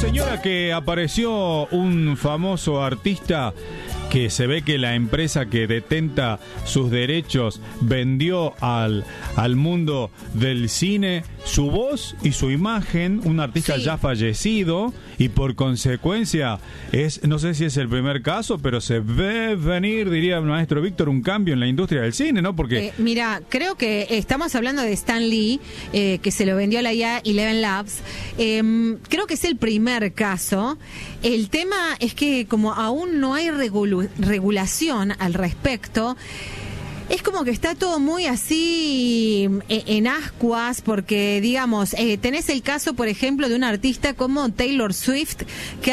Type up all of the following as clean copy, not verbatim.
Señora, que apareció un famoso artista que se ve que la empresa que detenta sus derechos vendió al mundo del cine su voz y su imagen, un artista ya fallecido, y por consecuencia no sé si es el primer caso, pero se ve venir, diría el maestro Víctor, un cambio en la industria del cine, ¿no? Porque mira, creo que estamos hablando de Stan Lee, que se lo vendió a la IA Eleven Labs. Creo que es el primer caso. El tema es que como aún no hay regulación al respecto, es como que está todo muy así en ascuas, porque digamos, tenés el caso, por ejemplo, de un artista como Taylor Swift, que ha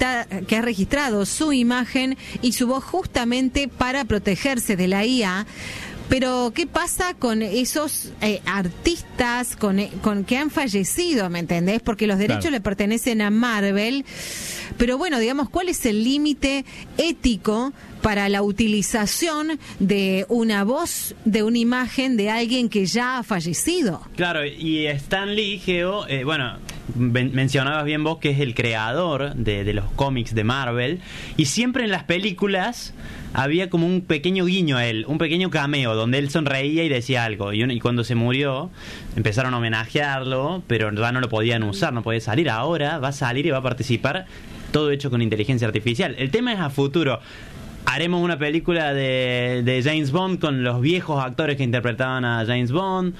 registrado su imagen y su voz justamente para protegerse de la IA. Pero, ¿qué pasa con esos artistas con que han fallecido, me entendés? Porque los derechos le pertenecen a Marvel. Pero bueno, digamos, ¿cuál es el límite ético para la utilización de una voz, de una imagen de alguien que ya ha fallecido? Claro, y Stan Lee, Geo, mencionabas bien vos que es el creador de los cómics de Marvel, y siempre en las películas había como un pequeño guiño a él, un pequeño cameo donde él sonreía y decía algo, y cuando se murió empezaron a homenajearlo, pero ya no lo podían usar, no podía salir. Ahora va a salir y va a participar, todo hecho con inteligencia artificial. El tema es a futuro. Haremos una película de James Bond con los viejos actores que interpretaban a James Bond.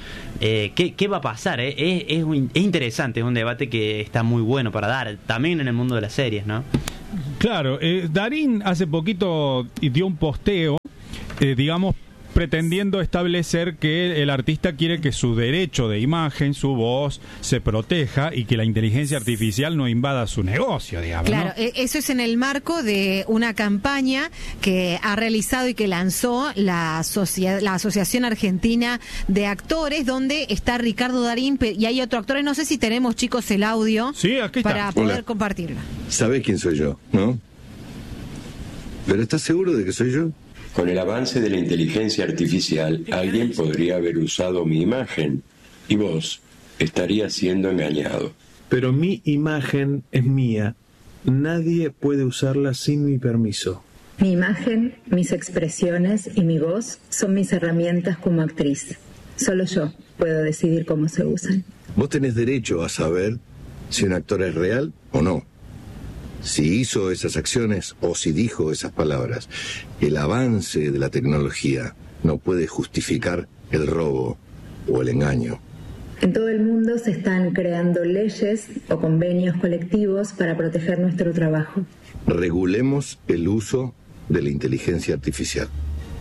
¿Qué va a pasar? Es interesante, es un debate que está muy bueno para dar, también en el mundo de las series, ¿no? Claro, Darín hace poquito dio un posteo, digamos, pretendiendo establecer que el artista quiere que su derecho de imagen, su voz, se proteja y que la inteligencia artificial no invada su negocio, digamos. Claro, ¿no? Eso es en el marco de una campaña que ha realizado y que lanzó la Asociación Argentina de Actores, donde está Ricardo Darín y hay otro actor. No sé si tenemos, chicos, el audio para poder compartirlo. ¿Sabés quién soy yo, no? ¿Pero estás seguro de que soy yo? Con el avance de la inteligencia artificial, alguien podría haber usado mi imagen y vos estarías siendo engañado. Pero mi imagen es mía. Nadie puede usarla sin mi permiso. Mi imagen, mis expresiones y mi voz son mis herramientas como actriz. Solo yo puedo decidir cómo se usan. Vos tenés derecho a saber si un actor es real o no. Si hizo esas acciones o si dijo esas palabras. El avance de la tecnología no puede justificar el robo o el engaño. En todo el mundo se están creando leyes o convenios colectivos para proteger nuestro trabajo. Regulemos el uso de la inteligencia artificial.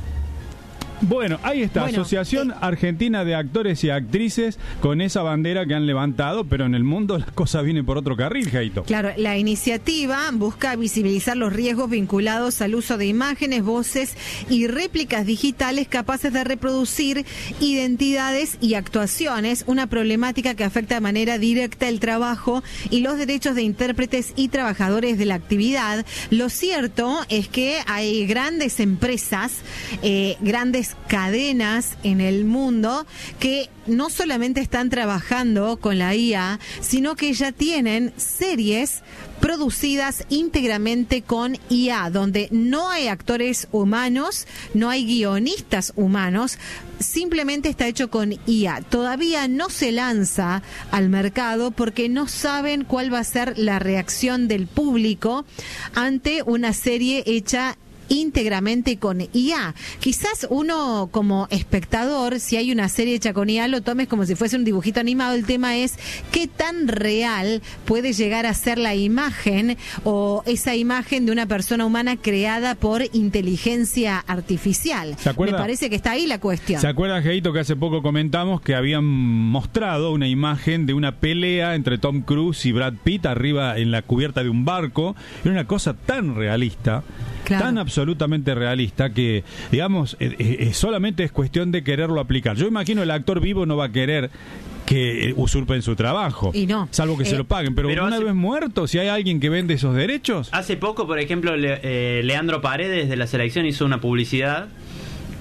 Bueno, ahí está, Asociación Argentina de Actores y Actrices, con esa bandera que han levantado, pero en el mundo las cosas vienen por otro carril, Jaito. Claro, la iniciativa busca visibilizar los riesgos vinculados al uso de imágenes, voces y réplicas digitales capaces de reproducir identidades y actuaciones, una problemática que afecta de manera directa el trabajo y los derechos de intérpretes y trabajadores de la actividad. Lo cierto es que hay grandes empresas, grandes cadenas en el mundo que no solamente están trabajando con la IA, sino que ya tienen series producidas íntegramente con IA, donde no hay actores humanos, no hay guionistas humanos, simplemente está hecho con IA. Todavía no se lanza al mercado porque no saben cuál va a ser la reacción del público ante una serie hecha íntegramente con IA. Quizás uno como espectador, si hay una serie hecha con IA, lo tomes como si fuese un dibujito animado. El tema es qué tan real puede llegar a ser la imagen o esa imagen de una persona humana creada por inteligencia artificial. Me parece que está ahí la cuestión. ¿Se acuerda, Geito, que hace poco comentamos que habían mostrado una imagen de una pelea entre Tom Cruise y Brad Pitt arriba en la cubierta de un barco? Era una cosa tan realista, tan absolutamente realista, que, digamos, solamente es cuestión de quererlo aplicar. Yo imagino el actor vivo no va a querer que usurpen su trabajo, y no, salvo que se lo paguen, pero una vez muerto, si hay alguien que vende esos derechos. Hace poco, por ejemplo, Leandro Paredes de la selección hizo una publicidad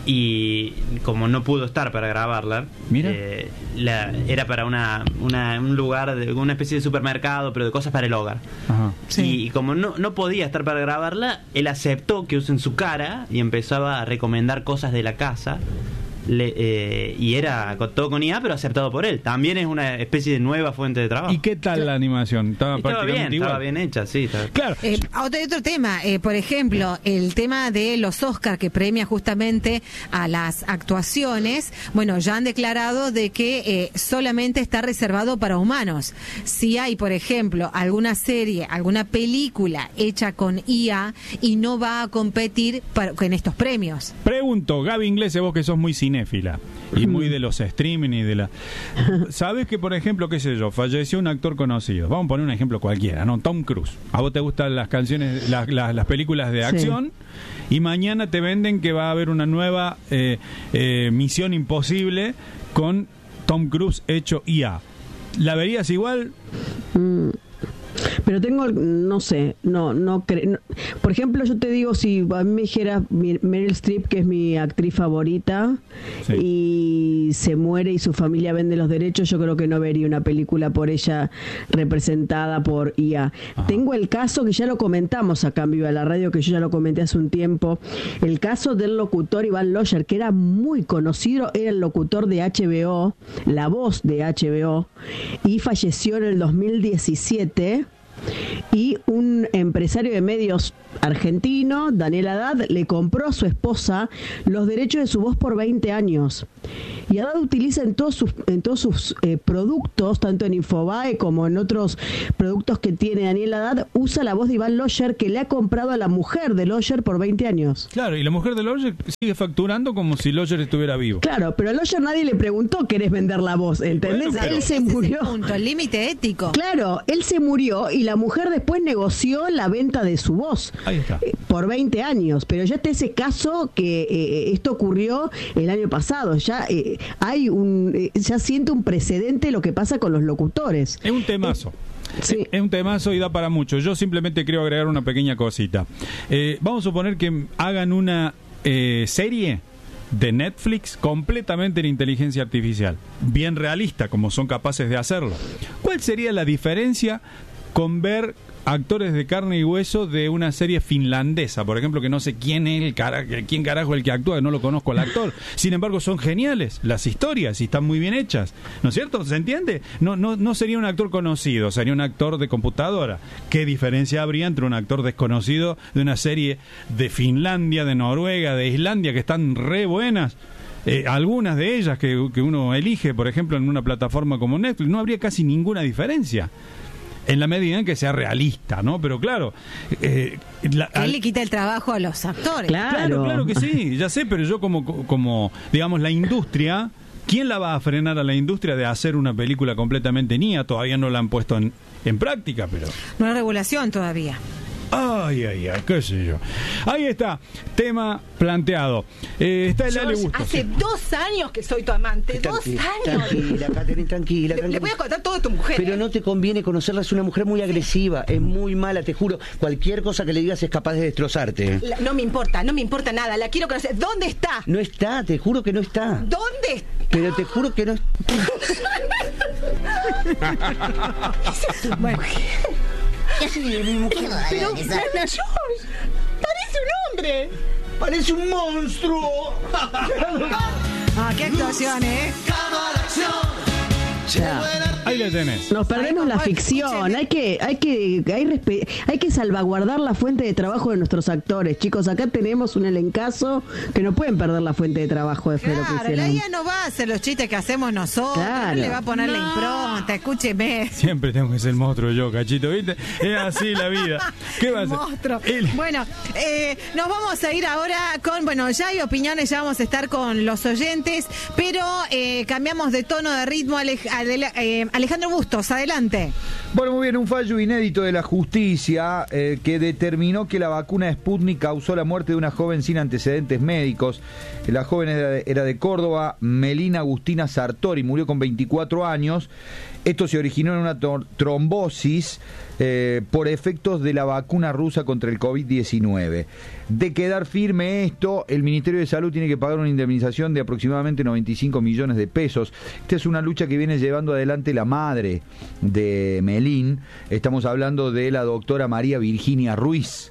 y como no pudo estar para grabarla, Mira. Era para un lugar, una especie de supermercado, pero de cosas para el hogar. Ajá. Y como no podía estar para grabarla, él aceptó que usen su cara y empezaba a recomendar cosas de la casa. Y era todo con IA, pero aceptado por él. También es una especie de nueva fuente de trabajo. ¿Y qué tal la animación? Estaba bien hecha, sí. Claro. Otro tema, por ejemplo, el tema de los Oscar, que premia justamente a las actuaciones. Bueno, ya han declarado de que solamente está reservado para humanos. Si hay, por ejemplo, alguna serie, alguna película hecha con IA y no va a competir en estos premios. Pregunto, Gaby Inglese, vos que sos muy cinéfila y muy de los streaming y de la... ¿Sabés que, por ejemplo, qué sé yo, falleció un actor conocido? Vamos a poner un ejemplo cualquiera, ¿no? Tom Cruise. A vos te gustan las canciones, las películas de acción, y mañana te venden que va a haber una nueva Misión Imposible con Tom Cruise hecho IA. ¿La verías igual? Pero tengo, no sé, no creo. Por ejemplo, yo te digo, si a mí me dijera Meryl Streep, que es mi actriz favorita, y se muere y su familia vende los derechos, yo creo que no vería una película por ella representada por IA. Ajá. Tengo el caso que ya lo comentamos acá en Viva la Radio, que yo ya lo comenté hace un tiempo, el caso del locutor Iván Loyer, que era muy conocido, era el locutor de HBO, la voz de HBO, y falleció en el 2017. Y un empresario de medios argentino, Daniel Haddad, le compró a su esposa los derechos de su voz por 20 años. Y Haddad utiliza en todos sus productos, tanto en Infobae como en otros productos que tiene Daniel Haddad, usa la voz de Iván Loyer, que le ha comprado a la mujer de Loyer por 20 años. Claro, y la mujer de Loyer sigue facturando como si Loyer estuviera vivo. Claro, pero a Loyer nadie le preguntó, ¿querés vender la voz? ¿Entendés? Bueno, él se murió. El límite ético. Claro, él se murió y la mujer después negoció la venta de su voz. Ahí está. Por 20 años, pero ya está ese caso que esto ocurrió el año pasado, ya hay ya siente un precedente lo que pasa con los locutores. Es un temazo. Sí. Es un temazo y da para mucho. Yo simplemente quiero agregar una pequeña cosita. Vamos a suponer que hagan una serie de Netflix completamente en inteligencia artificial, bien realista, como son capaces de hacerlo. ¿Cuál sería la diferencia con ver actores de carne y hueso de una serie finlandesa, por ejemplo, que no sé quién es quién carajo es el que actúa, no lo conozco al actor? Sin embargo, son geniales las historias y están muy bien hechas, ¿no es cierto? ¿Se entiende? No sería un actor conocido, sería un actor de computadora. ¿Qué diferencia habría entre un actor desconocido de una serie de Finlandia, de Noruega, de Islandia, que están re buenas? Algunas de ellas que uno elige, por ejemplo, en una plataforma como Netflix, no habría casi ninguna diferencia. En la medida en que sea realista, ¿no? Pero claro... él le quita el trabajo a los actores. Claro que sí, ya sé, pero yo como digamos, la industria... ¿Quién la va a frenar a la industria de hacer una película completamente nia? Todavía no la han puesto en práctica, pero... No hay regulación todavía. Ay, qué sé yo. Ahí está, tema planteado. Está el Ale Bustos. Hace 2 años que soy tu amante. 2 años. Tranquila, Catherine, tranquila. Le voy a contar todo a tu mujer. Pero no te conviene conocerla, es una mujer muy agresiva, es muy mala, te juro. Cualquier cosa que le digas es capaz de destrozarte. No me importa nada. La quiero conocer. ¿Dónde está? No está, te juro que no está. ¿Dónde está? Pero te juro que no está. Bueno. Sí, mi mujer. Pero George, parece un hombre. Parece un monstruo. Qué actuación, Ahí le tenés. Nos perdemos la ficción. Hay que salvaguardar la fuente de trabajo de nuestros actores. Chicos, acá tenemos un elencazo que no pueden perder la fuente de trabajo de Fero. Claro, la IA no va a hacer los chistes que hacemos nosotros. Claro. No le va a poner la impronta, escúcheme. Siempre tengo que ser monstruo yo, Cachito, ¿viste? Es así la vida. ¿Qué va a ser? Monstruo. Bueno, nos vamos a ir ahora con... Bueno, ya hay opiniones, ya vamos a estar con los oyentes, pero cambiamos de tono, de ritmo, Alejandro Bustos, adelante. Bueno, muy bien, un fallo inédito de la justicia que determinó que la vacuna Sputnik causó la muerte de una joven sin antecedentes médicos. La joven era de Córdoba, Melina Agustina Sartori, murió con 24 años. Esto se originó en una trombosis por efectos de la vacuna rusa contra el COVID-19. De quedar firme esto, el Ministerio de Salud tiene que pagar una indemnización de aproximadamente 95 millones de pesos. Esta es una lucha que viene llevando adelante la madre de Melín. Estamos hablando de la doctora María Virginia Ruiz.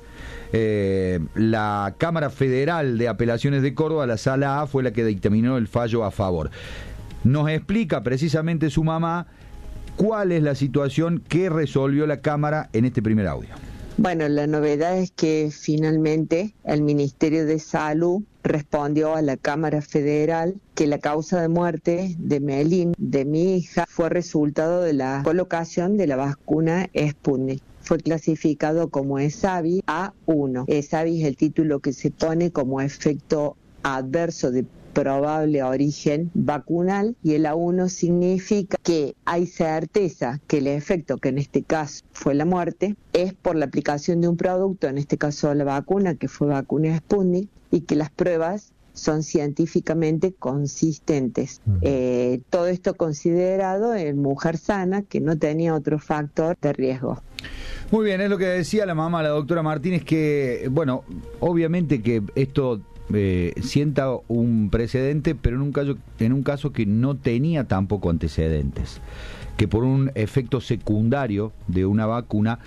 La Cámara Federal de Apelaciones de Córdoba, la Sala A, fue la que dictaminó el fallo a favor. Nos explica precisamente su mamá cuál es la situación que resolvió la Cámara en este primer audio. Bueno, la novedad es que finalmente el Ministerio de Salud respondió a la Cámara Federal que la causa de muerte de Melín, de mi hija, fue resultado de la colocación de la vacuna Sputnik. Fue clasificado como ESAVI A1. ESAVI es el título que se pone como efecto adverso de probable origen vacunal, y el A1 significa que hay certeza que el efecto, que en este caso fue la muerte, es por la aplicación de un producto, en este caso la vacuna, que fue vacuna Sputnik, y que las pruebas son científicamente consistentes. Todo esto considerado en mujer sana que no tenía otro factor de riesgo. Muy bien, es lo que decía la mamá, la doctora Martínez, que, bueno, obviamente que esto sienta un precedente, pero en un caso que no tenía tampoco antecedentes, que por un efecto secundario de una vacuna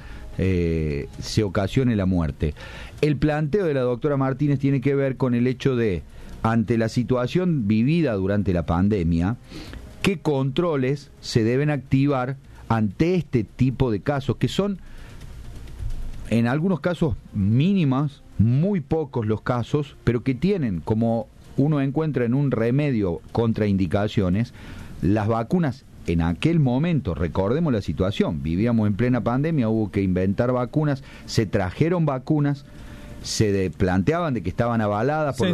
se ocasione la muerte. El planteo de la doctora Martínez tiene que ver con el hecho de, ante la situación vivida durante la pandemia, qué controles se deben activar ante este tipo de casos, que son en algunos casos mínimas, muy pocos los casos, pero que tienen, como uno encuentra en un remedio contraindicaciones, las vacunas en aquel momento. Recordemos la situación, vivíamos en plena pandemia, hubo que inventar vacunas, se trajeron vacunas, se planteaban de que estaban avaladas por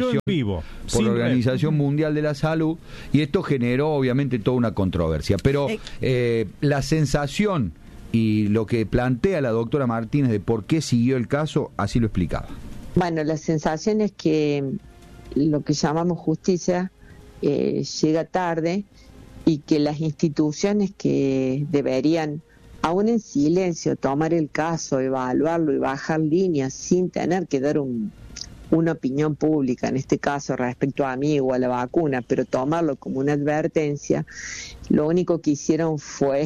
la Organización Mundial de la Salud, y esto generó obviamente toda una controversia, pero la sensación y lo que plantea la doctora Martínez de por qué siguió el caso, así lo explicaba. Bueno, la sensación es que lo que llamamos justicia llega tarde, y que las instituciones que deberían, aún en silencio, tomar el caso, evaluarlo y bajar líneas sin tener que dar una opinión pública, en este caso respecto a mí o a la vacuna, pero tomarlo como una advertencia, lo único que hicieron fue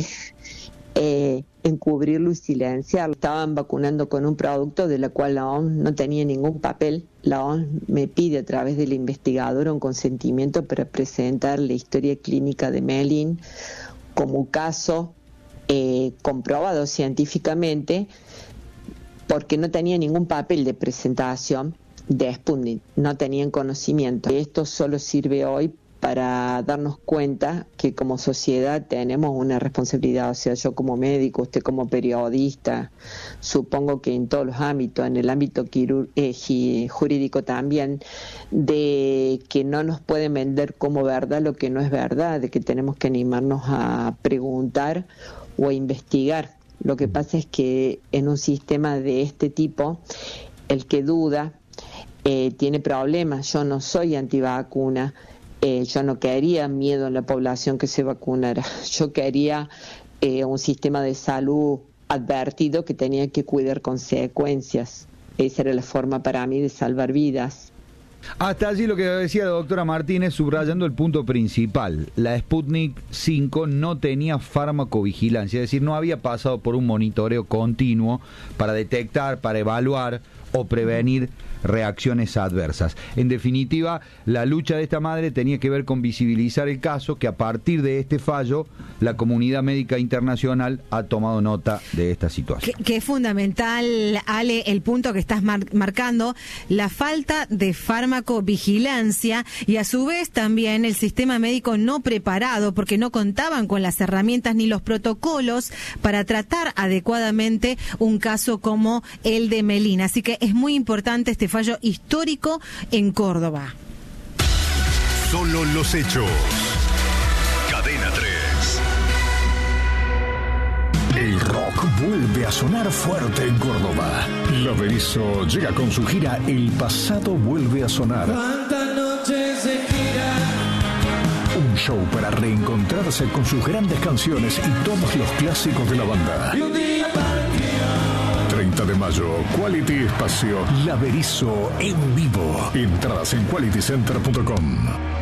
encubrirlo y silenciarlo. Estaban vacunando con un producto de la cual la OMS no tenía ningún papel. La OMS me pide a través del investigador un consentimiento para presentar la historia clínica de Melín como caso comprobado científicamente, porque no tenía ningún papel de presentación de Sputnik, no tenían conocimiento. Esto solo sirve hoy para darnos cuenta que como sociedad tenemos una responsabilidad, o sea, yo como médico, usted como periodista, supongo que en todos los ámbitos, en el ámbito jurídico también, de que no nos pueden vender como verdad lo que no es verdad, de que tenemos que animarnos a preguntar o a investigar. Lo que pasa es que en un sistema de este tipo, el que duda tiene problemas. Yo no soy antivacuna. Yo no quería miedo en la población que se vacunara. Yo quería un sistema de salud advertido que tenía que cuidar consecuencias. Esa era la forma para mí de salvar vidas. Hasta allí lo que decía la doctora Martínez, subrayando el punto principal. La Sputnik 5 no tenía farmacovigilancia, es decir, no había pasado por un monitoreo continuo para detectar, para evaluar o prevenir reacciones adversas. En definitiva, la lucha de esta madre tenía que ver con visibilizar el caso, que a partir de este fallo la comunidad médica internacional ha tomado nota de esta situación. Que es fundamental, Ale, el punto que estás marcando, la falta de farmacovigilancia y a su vez también el sistema médico no preparado, porque no contaban con las herramientas ni los protocolos para tratar adecuadamente un caso como el de Melín. Así que es muy importante este fallo histórico en Córdoba. Solo los hechos. Cadena 3. El rock vuelve a sonar fuerte en Córdoba. La Berizo llega con su gira El pasado vuelve a sonar. ¿Cuántas noches de gira? Un show para reencontrarse con sus grandes canciones y todos los clásicos de la banda. Y un día partió. 30 de mayo, Quality Espacio, La Berizo en vivo. Entradas en qualitycenter.com.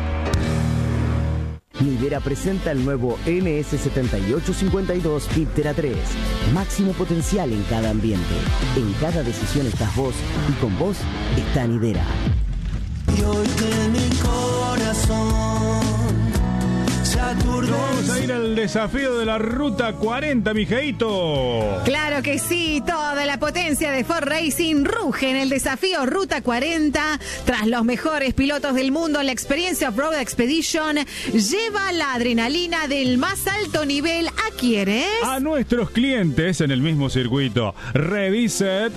Nidera presenta el nuevo NS7852 Piptera 3. Máximo potencial en cada ambiente. En cada decisión estás vos y con vos está Nidera. Y hoy de mi corazón Vamos a ir al desafío de la Ruta 40, mijeito. Claro que sí, toda la potencia de Ford Racing ruge en el desafío Ruta 40. Tras los mejores pilotos del mundo, la experiencia Off-Road Expedition lleva la adrenalina del más alto nivel. ¿A quiénes? A nuestros clientes en el mismo circuito. Reviset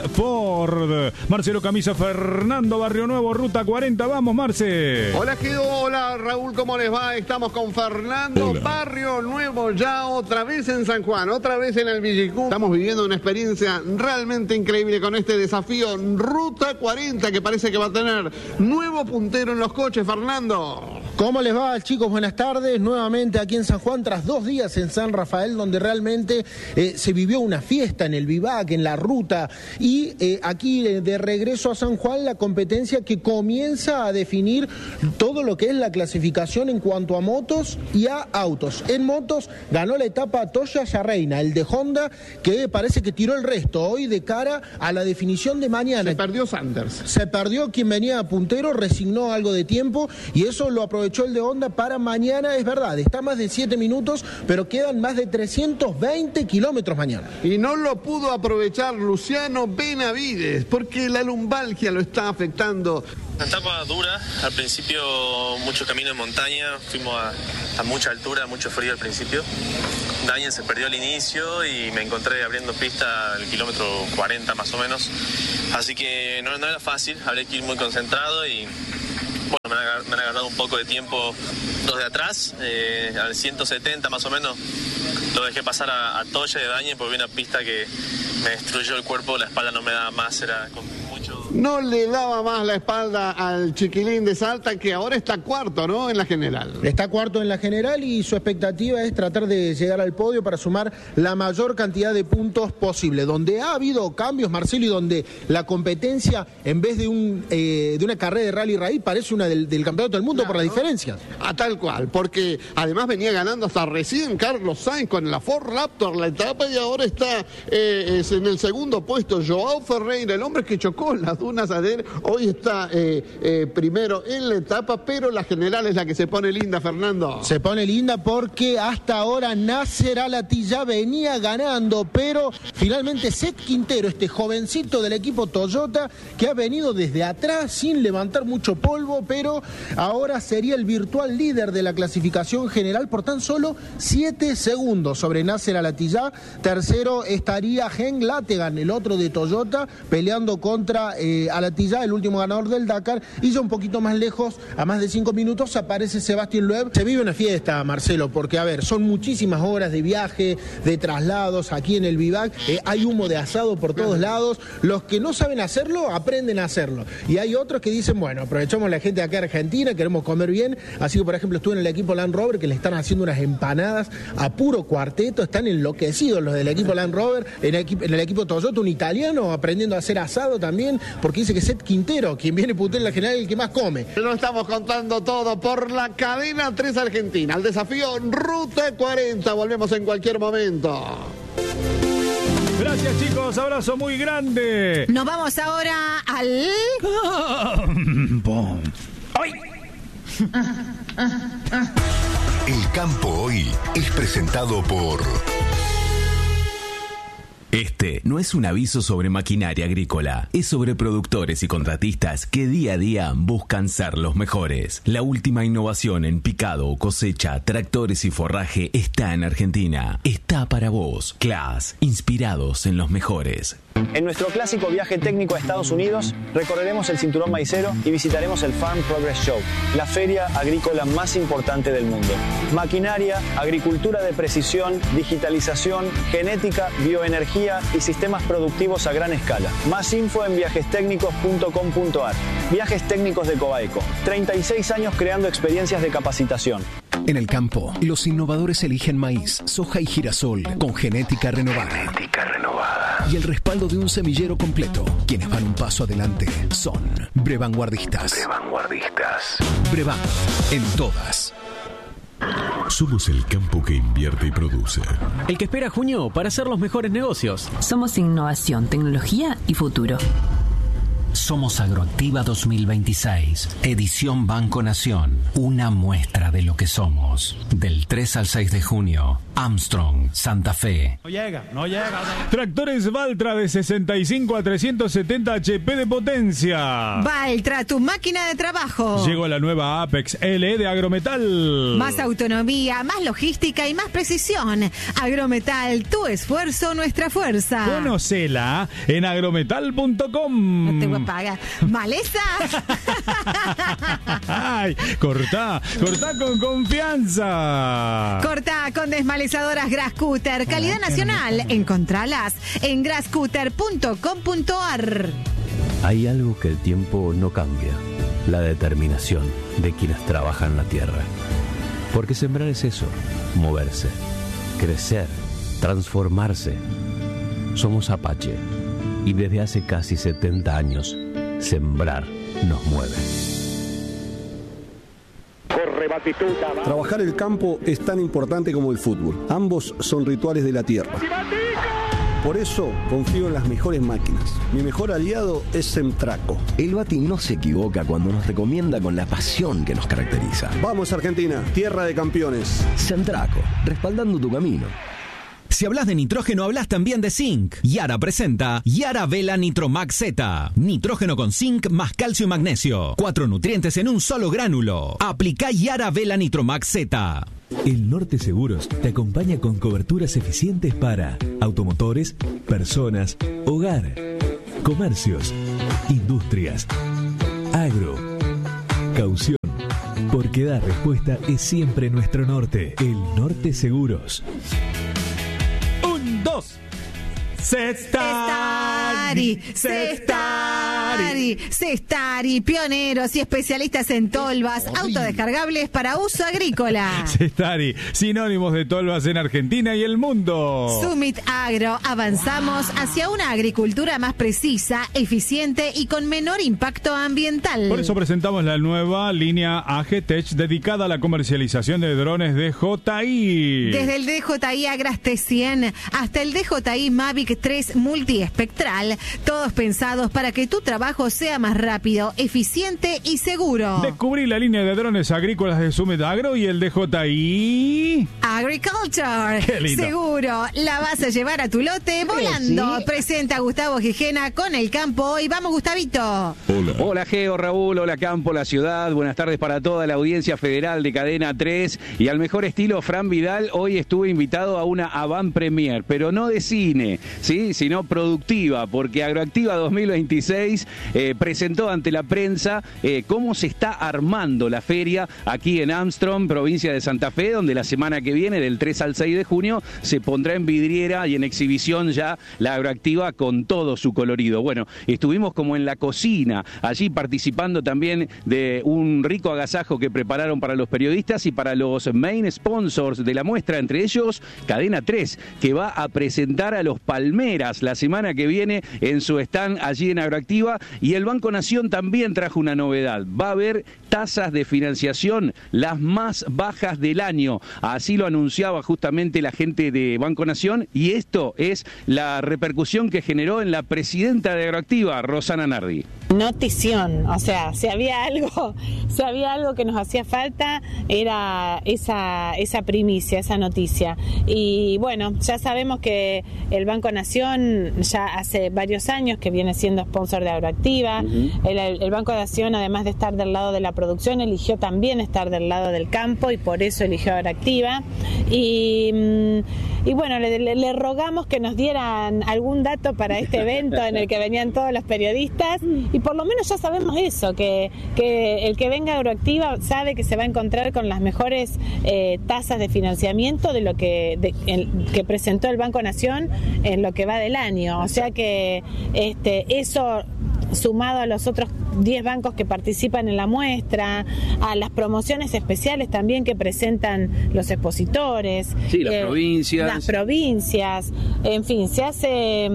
Ford. Marcelo Camisa, Fernando Barrio Nuevo, Ruta 40. Vamos, Marce. Hola, Guido. Hola, Raúl. ¿Cómo les va? Estamos con Fernando Barrio Nuevo, ya otra vez en San Juan, otra vez en el Villicú. Estamos viviendo una experiencia realmente increíble con este desafío Ruta 40 que parece que va a tener nuevo puntero en los coches. Fernando. ¿Cómo les va, chicos? Buenas tardes. Nuevamente aquí en San Juan, tras 2 días en San Rafael, donde realmente se vivió una fiesta en el Vivac, en la ruta. Y aquí de regreso a San Juan, la competencia que comienza a definir todo lo que es la clasificación en cuanto a motos y a autos. En motos ganó la etapa Toya Yarreina, el de Honda, que parece que tiró el resto hoy de cara a la definición de mañana. Se perdió Sanders. Se perdió quien venía puntero, resignó algo de tiempo y eso lo aprovechó el de Honda para mañana. Es verdad, está más de 7 minutos, pero quedan más de 320 kilómetros mañana. Y no lo pudo aprovechar Luciano Benavides, porque la lumbalgia lo está afectando. Una etapa dura, al principio mucho camino en montaña, fuimos a mucha altura, mucho frío al principio. Daniel se perdió al inicio y me encontré abriendo pista al kilómetro 40 más o menos. Así que no era fácil, habría que ir muy concentrado y bueno, me han agarrado un poco de tiempo los de atrás, al 170 más o menos. Lo dejé pasar a Toya de Daniel porque vi una pista que me destruyó el cuerpo, la espalda no me daba más, era con mucho... No le daba más la espalda al chiquilín de Salta, que ahora está cuarto, ¿no?, en la general. Está cuarto en la general y su expectativa es tratar de llegar al podio para sumar la mayor cantidad de puntos posible. Donde ha habido cambios, Marcelo, y donde la competencia, en vez de una carrera de rally raid, parece una del campeonato del mundo, claro, por la diferencia. A tal cual, porque además venía ganando hasta recién Carlos Sainz con la Ford Raptor la etapa y ahora está en el segundo puesto Joao Ferreira, el hombre que chocó las dunas ayer, hoy está primero en la etapa, pero la general es la que se pone linda, Fernando. Se pone linda porque hasta ahora Nasser Al-Attiyah ya venía ganando, pero finalmente Seth Quintero, este jovencito del equipo Toyota, que ha venido desde atrás sin levantar mucho polvo, pero ahora sería el virtual líder de la clasificación general por tan solo 7 segundos sobre Nasser Al-Attiyah. Tercero estaría Henk Lategan, el otro de Toyota, peleando contra Al-Attiyah, el último ganador del Dakar, y ya un poquito más lejos, a más de 5 minutos, aparece Sebastián Loeb. Se vive una fiesta, Marcelo, porque a ver, son muchísimas horas de viaje, de traslados aquí en el Vivac, hay humo de asado por todos lados. Los que no saben hacerlo, aprenden a hacerlo, y hay otros que dicen, bueno, aprovechamos la gente de acá de Argentina, queremos comer bien, así que por ejemplo estuve en el equipo Land Rover, que le están haciendo unas empanadas a puro cuarteto, están enloquecidos los del equipo Land Rover. En el equipo Toyota, un italiano aprendiendo a hacer asado también, porque dice que Seth Quintero, quien viene puntero en la general, es el que más come. Lo estamos contando todo por la cadena 3 Argentina, el desafío Ruta 40, volvemos en cualquier momento. Gracias, chicos, abrazo muy grande. Nos vamos ahora al... ¡Ay! El campo hoy es presentado por... Este no es un aviso sobre maquinaria agrícola, es sobre productores y contratistas que día a día buscan ser los mejores. La última innovación en picado, cosecha, tractores y forraje está en Argentina. Está para vos. Claas, inspirados en los mejores. En nuestro clásico viaje técnico a Estados Unidos, recorreremos el cinturón maicero y visitaremos el Farm Progress Show, la feria agrícola más importante del mundo. Maquinaria, agricultura de precisión, digitalización, genética, bioenergía y sistemas productivos a gran escala. Más info en viajestecnicos.com.ar. Viajes Técnicos de Coaico. 36 años creando experiencias de capacitación. En el campo, los innovadores eligen maíz, soja y girasol con genética renovada. Y el respaldo de un semillero completo. Quienes van un paso adelante son Brevanguardistas. Brevan, en todas. Somos el campo que invierte y produce. El que espera junio para hacer los mejores negocios. Somos innovación, tecnología y futuro. Somos Agroactiva 2026, edición Banco Nación, una muestra de lo que somos. Del 3 al 6 de junio, Armstrong, Santa Fe. No llega. Tractores Valtra de 65 a 370 HP de potencia. Valtra, tu máquina de trabajo. Llegó la nueva Apex L de Agrometal. Más autonomía, más logística y más precisión. Agrometal, tu esfuerzo, nuestra fuerza. Conocela en agrometal.com. No te voy a pagar. ¿Maleza? Ay, cortá con confianza. Cortá con desmalezadoras Grascutter, calidad nacional. Encontralas en grascutter.com.ar. Hay algo que el tiempo no cambia: la determinación de quienes trabajan la tierra. Porque sembrar es eso: moverse, crecer, transformarse. Somos Apache y desde hace casi 70 años, sembrar nos mueve. Trabajar el campo es tan importante como el fútbol. Ambos son rituales de la tierra. Por eso confío en las mejores máquinas. Mi mejor aliado es Semtraco. El Bati no se equivoca cuando nos recomienda con la pasión que nos caracteriza. Vamos Argentina, tierra de campeones. Semtraco, respaldando tu camino. Si hablas de nitrógeno, hablas también de zinc. Yara presenta Yara Vela Nitromax Z. Nitrógeno con zinc más calcio y magnesio. 4 nutrientes en un solo gránulo. Aplica Yara Vela Nitromax Z. El Norte Seguros te acompaña con coberturas eficientes para automotores, personas, hogar, comercios, industrias, agro, caución. Porque dar respuesta es siempre nuestro norte. El Norte Seguros. Cestari, pioneros y especialistas en tolvas, autodescargables para uso agrícola. Cestari, sinónimos de tolvas en Argentina y el mundo. Summit Agro, avanzamos hacia una agricultura más precisa, eficiente y con menor impacto ambiental. Por eso presentamos la nueva línea AG-Tech dedicada a la comercialización de drones DJI. Desde el DJI Agras T100 hasta el DJI Mavic 3 multiespectral, todos pensados para que tu trabajo sea más rápido, eficiente y seguro. Descubrí la línea de drones agrícolas de Summit Agro y el DJI Agriculture. Qué lindo. Seguro la vas a llevar a tu lote volando. ¿Sí? Presenta a Gustavo Gijena con el campo hoy. Vamos, Gustavito. Hola Geo, Raúl, hola Campo, la ciudad. Buenas tardes para toda la audiencia federal de Cadena 3 y al mejor estilo Fran Vidal. Hoy estuve invitado a una avant premiere, pero no de cine, ¿sí? Sino productiva, porque Agroactiva 2026 presentó ante la prensa cómo se está armando la feria aquí en Armstrong, provincia de Santa Fe, donde la semana que viene, del 3 al 6 de junio, se pondrá en vidriera y en exhibición ya la Agroactiva con todo su colorido. Bueno, estuvimos como en la cocina, allí participando también de un rico agasajo que prepararon para los periodistas y para los main sponsors de la muestra, entre ellos Cadena 3, que va a presentar a los Palmeras la semana que viene en su stand allí en Agroactiva, y el Banco Nación también trajo una novedad. Va a haber tasas de financiación las más bajas del año. Así lo anunciaba justamente la gente de Banco Nación, y esto es la repercusión que generó en la presidenta de Agroactiva, Rosana Nardi. notición, o sea, si había algo que nos hacía falta, era esa primicia, esa noticia. Y bueno, ya sabemos que el Banco Nación ya hace varios años que viene siendo sponsor de Agroactiva. El Banco Nación, además de estar del lado de la producción, eligió también estar del lado del campo y por eso eligió Agroactiva. Y bueno, le rogamos que nos dieran algún dato para este evento en el que venían todos los periodistas, y por lo menos ya sabemos eso, que el que venga a Agroactiva sabe que se va a encontrar con las mejores tasas de financiamiento de lo que presentó el Banco Nación en lo que va del año. O sea que eso, sumado a los otros 10 bancos que participan en la muestra, a las promociones especiales también que presentan los expositores, sí, las provincias, en fin, se hace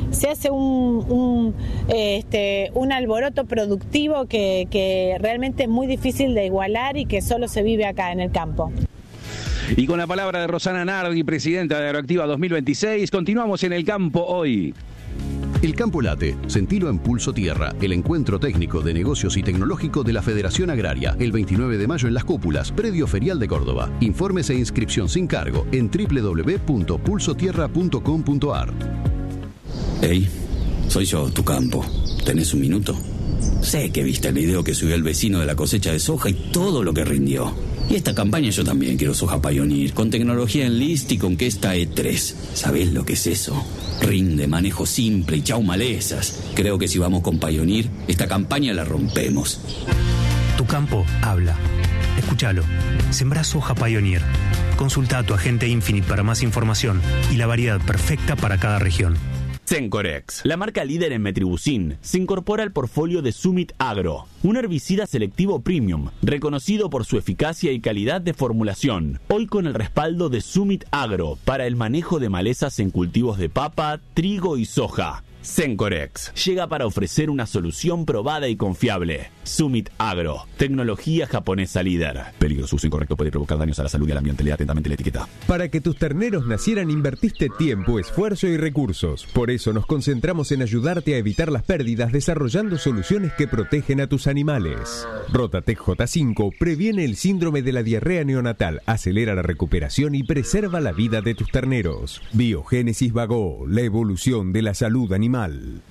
un alboroto productivo que realmente es muy difícil de igualar y que solo se vive acá en el campo. Y con la palabra de Rosana Nardi, presidenta de Agroactiva 2026, continuamos en el campo hoy. El Campo Late, sentilo en Pulso Tierra, el encuentro técnico de negocios y tecnológico de la Federación Agraria, el 29 de mayo en Las Cúpulas, predio ferial de Córdoba. Informes e inscripción sin cargo en www.pulsotierra.com.ar. Hey, soy yo, tu campo. ¿Tenés un minuto? Sé que viste el video que subió el vecino de la cosecha de soja y todo lo que rindió. Y esta campaña yo también quiero soja Pioneer, con tecnología Enlist y con Questa E3. ¿Sabés lo que es eso? Rinde, manejo simple y chau malezas. Creo que si vamos con Pioneer, esta campaña la rompemos. Tu campo habla. Escúchalo. Sembrá soja Pioneer. Consulta a tu agente Infinite para más información y la variedad perfecta para cada región. Sencorex, la marca líder en metribuzin, se incorpora al portfolio de Summit Agro, un herbicida selectivo premium, reconocido por su eficacia y calidad de formulación, hoy con el respaldo de Summit Agro para el manejo de malezas en cultivos de papa, trigo y soja. Sencorex llega para ofrecer una solución probada y confiable. Summit Agro, tecnología japonesa líder. Peligro, su uso incorrecto puede provocar daños a la salud y al ambiente. Lea atentamente la etiqueta. Para que tus terneros nacieran invertiste tiempo, esfuerzo y recursos. Por eso nos concentramos en ayudarte a evitar las pérdidas desarrollando soluciones que protegen a tus animales. Rotatec J5 previene el síndrome de la diarrea neonatal, acelera la recuperación y preserva la vida de tus terneros. Biogénesis Vago, la evolución de la salud animal.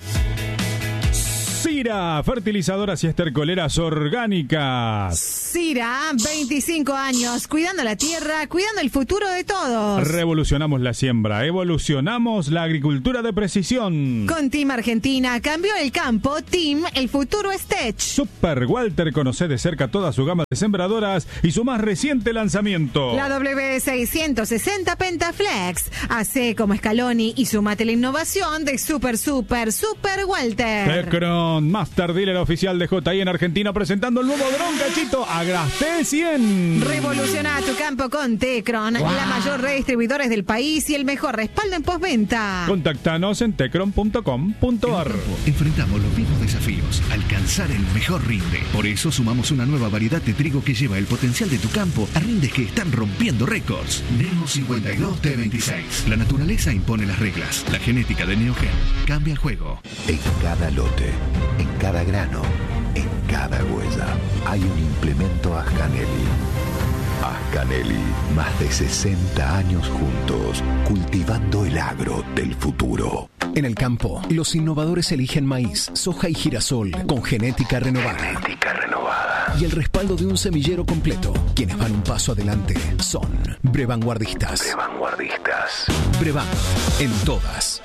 Sira, fertilizadoras y estercoleras orgánicas. Sira, 25 años, cuidando la tierra, cuidando el futuro de todos. Revolucionamos la siembra, evolucionamos la agricultura de precisión. Con Team Argentina cambió el campo, Team el futuro es Tech. Super Walter, conoce de cerca toda su gama de sembradoras y su más reciente lanzamiento. La W660 Pentaflex. Hace como Scaloni y sumate la innovación de Super Walter. Tecron, Master Dealer oficial de JI en Argentina, presentando el nuevo dron cachito Agrasté 100. Revoluciona tu campo con Tecron, la mayor red de distribuidores del país y el mejor respaldo en postventa. Contactanos en tecron.com.ar. Enfrentamos los mismos desafíos, alcanzar el mejor rinde. Por eso sumamos una nueva variedad de trigo que lleva el potencial de tu campo a rindes que están rompiendo récords. Nemo 52 T26. La naturaleza impone las reglas. La genética de Neogen cambia el juego. En cada lote, en cada grano, en cada huella, hay un implemento Ascanelli. Ascanelli, más de 60 años juntos, cultivando el agro del futuro. En el campo, los innovadores eligen maíz, soja y girasol con genética renovada. Y el respaldo de un semillero completo. Quienes van un paso adelante son Brevanguardistas. Brevan, en todas.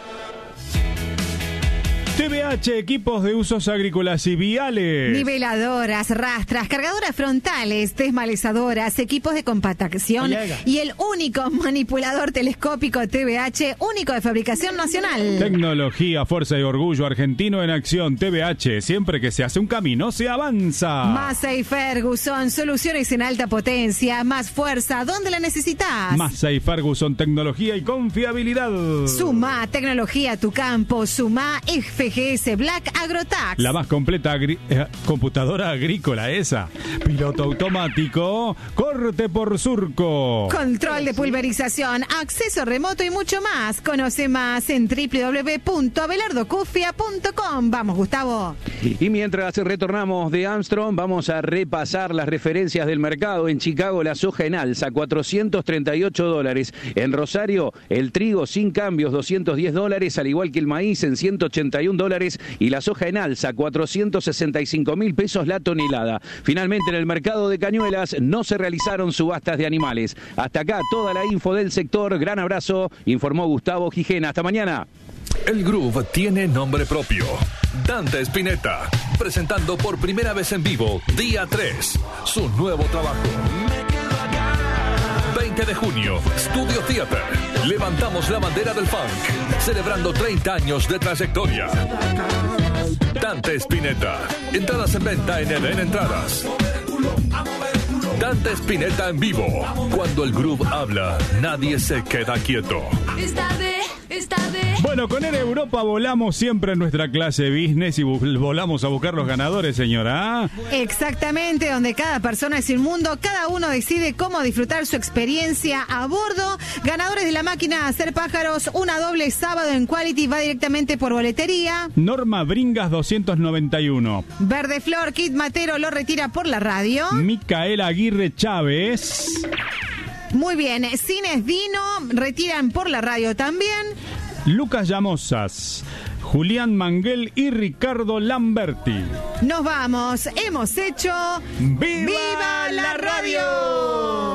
TBH, equipos de usos agrícolas y viales. Niveladoras, rastras, cargadoras frontales, desmalezadoras, equipos de compactación y el único manipulador telescópico TBH, único de fabricación nacional. Tecnología, fuerza y orgullo argentino en acción. TBH, siempre que se hace un camino, se avanza. Massey Ferguson, soluciones en alta potencia, más fuerza, ¿dónde la necesitas? Massey Ferguson, tecnología y confiabilidad. Suma tecnología a tu campo, suma FG DGS Black AgroTax. La más completa computadora agrícola esa. Piloto automático, corte por surco. Control de pulverización, acceso remoto y mucho más. Conoce más en www.abelardocufia.com. Vamos, Gustavo. Y mientras retornamos de Armstrong, vamos a repasar las referencias del mercado. En Chicago, la soja en alza, $438. En Rosario, el trigo sin cambios, $210, al igual que el maíz en $181. Y la soja en alza, 465.000 pesos la tonelada. Finalmente, en el mercado de Cañuelas no se realizaron subastas de animales. Hasta acá toda la info del sector. Gran abrazo, informó Gustavo Gijena. Hasta mañana. El Groove tiene nombre propio. Dante Spinetta, presentando por primera vez en vivo, día 3, su nuevo trabajo. 20 de junio, Studio Theater. Levantamos la bandera del funk, celebrando 30 años de trayectoria. Dante Spinetta. Entradas en venta en Eden Entradas. Dante Spinetta en vivo. Cuando el groove habla, nadie se queda quieto. Es tarde. Bueno, con Air Europa volamos siempre en nuestra clase business y volamos a buscar los ganadores, señora. Exactamente, donde cada persona es un mundo, cada uno decide cómo disfrutar su experiencia a bordo. Ganadores de la máquina Hacer Pájaros, una doble sábado en Quality, va directamente por boletería. Norma Bringas 291. Verde Flor, Kit Matero lo retira por la radio. Micaela Aguirre Chávez. Muy bien, Cines Dino retiran por la radio también. Lucas Llamosas, Julián Manguel y Ricardo Lamberti. Nos vamos, hemos hecho ¡Viva la radio!